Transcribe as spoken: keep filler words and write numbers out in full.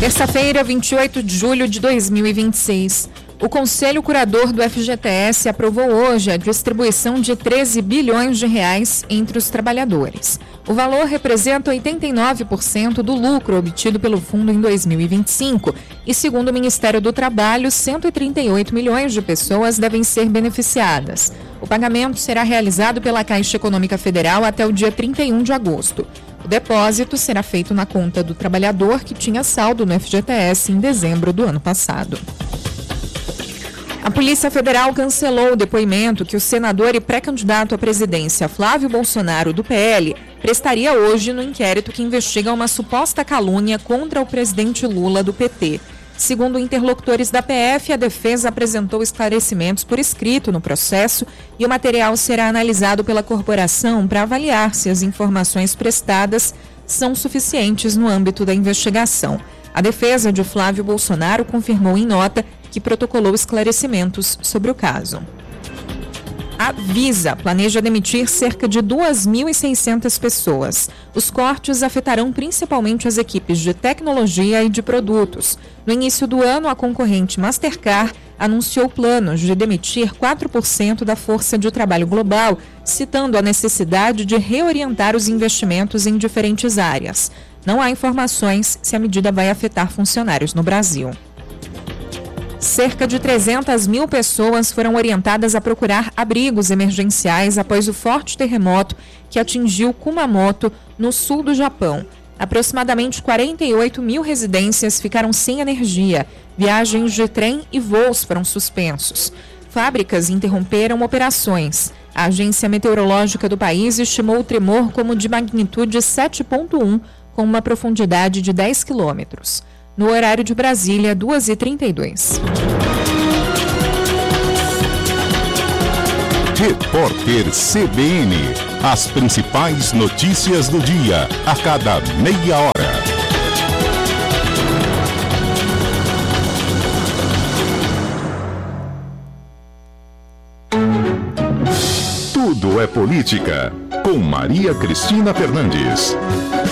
Terça-feira, vinte e oito de julho de dois mil e vinte e seis. O Conselho Curador do F G T S aprovou hoje a distribuição de treze bilhões de reais entre os trabalhadores. O valor representa oitenta e nove por cento do lucro obtido pelo fundo em dois mil e vinte e cinco e, segundo o Ministério do Trabalho, cento e trinta e oito milhões de pessoas devem ser beneficiadas. O pagamento será realizado pela Caixa Econômica Federal até o dia trinta e um de agosto. O depósito será feito na conta do trabalhador que tinha saldo no F G T S em dezembro do ano passado. A Polícia Federal cancelou o depoimento que o senador e pré-candidato à presidência Flávio Bolsonaro, do P L, prestaria hoje no inquérito que investiga uma suposta calúnia contra o presidente Lula, do P T. Segundo interlocutores da P F, a defesa apresentou esclarecimentos por escrito no processo e o material será analisado pela corporação para avaliar se as informações prestadas são suficientes no âmbito da investigação. A defesa de Flávio Bolsonaro confirmou em nota que protocolou esclarecimentos sobre o caso. A Visa planeja demitir cerca de duas mil e seiscentas pessoas. Os cortes afetarão principalmente as equipes de tecnologia e de produtos. No início do ano, a concorrente Mastercard anunciou planos de demitir quatro por cento da força de trabalho global, citando a necessidade de reorientar os investimentos em diferentes áreas. Não há informações se a medida vai afetar funcionários no Brasil. Cerca de trezentas mil pessoas foram orientadas a procurar abrigos emergenciais após o forte terremoto que atingiu Kumamoto, no sul do Japão. Aproximadamente quarenta e oito mil residências ficaram sem energia. Viagens de trem e voos foram suspensos. Fábricas interromperam operações. A agência meteorológica do país estimou o tremor como de magnitude sete ponto um, com uma profundidade de dez quilômetros. No horário de Brasília, duas e trinta e dois. Repórter C B N. As principais notícias do dia, a cada meia hora. Tudo é política, com Maria Cristina Fernandes.